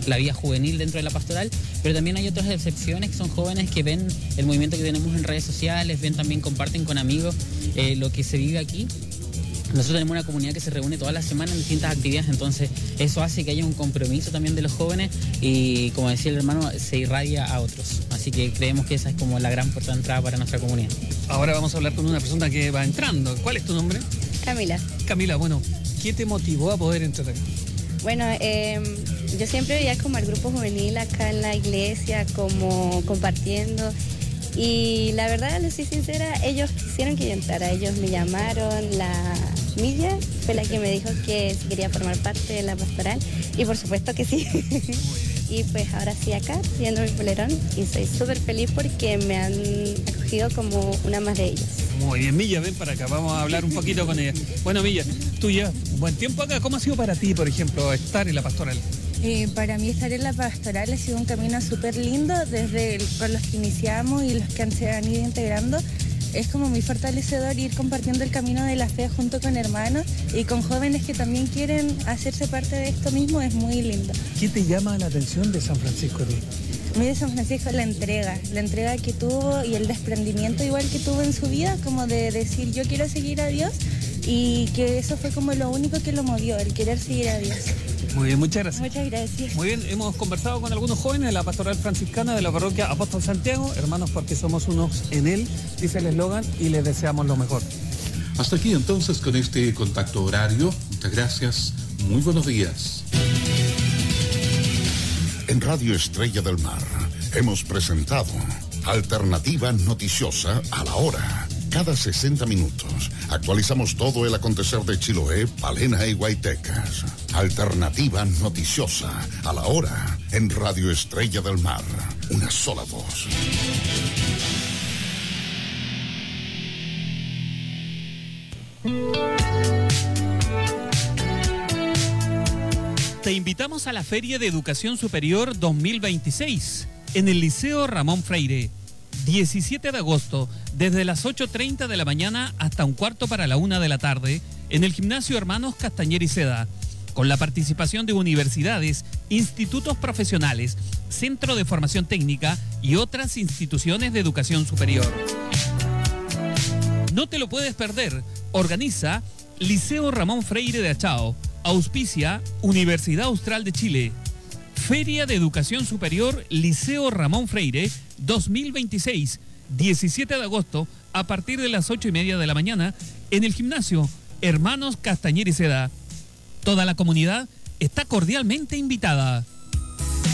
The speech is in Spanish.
la vida juvenil dentro de la pastoral, pero también hay otras excepciones que son jóvenes que ven el movimiento que tenemos en redes sociales, ven también, comparten con amigos lo que se vive aquí. Nosotros tenemos una comunidad que se reúne todas las semanas en distintas actividades, entonces eso hace que haya un compromiso también de los jóvenes y, como decía el hermano, se irradia a otros. Así que creemos que esa es como la gran puerta de entrada para nuestra comunidad. Ahora vamos a hablar con una persona que va entrando. ¿Cuál es tu nombre? Camila. Camila, bueno, ¿qué te motivó a poder entrar acá? Bueno, yo siempre veía como al grupo juvenil acá en la iglesia, como compartiendo. Y la verdad, les soy sincera, ellos quisieron que yo entrara. Ellos me llamaron, la Milla fue la que me dijo que si quería formar parte de la pastoral. Y por supuesto que sí. Y pues ahora sí acá, siendo mi polerón. Y soy súper feliz porque me han acogido como una más de ellos. Muy bien, Milla, ven para acá, vamos a hablar un poquito con ella. Bueno, Milla, tú llevas buen tiempo acá. ¿Cómo ha sido para ti, por ejemplo, estar en la pastoral? Para mí estar en la pastoral ha sido un camino súper lindo, con los que iniciamos y los que se han ido integrando. Es como muy fortalecedor ir compartiendo el camino de la fe junto con hermanos y con jóvenes que también quieren hacerse parte de esto mismo, es muy lindo. ¿Qué te llama la atención de San Francisco? A mí de San Francisco la entrega que tuvo y el desprendimiento igual que tuvo en su vida, como de decir yo quiero seguir a Dios, y que eso fue como lo único que lo movió, el querer seguir a Dios. Muy bien, muchas gracias. Muchas gracias. Muy bien, hemos conversado con algunos jóvenes de la pastoral franciscana de la parroquia Apóstol Santiago, hermanos porque somos unos en él, dice el eslogan, y les deseamos lo mejor. Hasta aquí entonces con este contacto horario. Muchas gracias, muy buenos días. En Radio Estrella del Mar hemos presentado Alternativa Noticiosa a la Hora. Cada 60 minutos actualizamos todo el acontecer de Chiloé, Palena y Guaytecas. Alternativa Noticiosa a la Hora en Radio Estrella del Mar. Una sola voz. Te invitamos a la Feria de Educación Superior 2026 en el Liceo Ramón Freire. 17 de agosto, desde las 8:30 de la mañana hasta 1:15 de la tarde, en el Gimnasio Hermanos Castañer y Seda, con la participación de universidades, institutos profesionales, centro de formación técnica y otras instituciones de educación superior. No te lo puedes perder. Organiza Liceo Ramón Freire de Achao. Auspicia Universidad Austral de Chile. Feria de Educación Superior Liceo Ramón Freire 2026, 17 de agosto, a partir de las 8:30 de la mañana, en el Gimnasio Hermanos Castañer y Seda. Toda la comunidad está cordialmente invitada.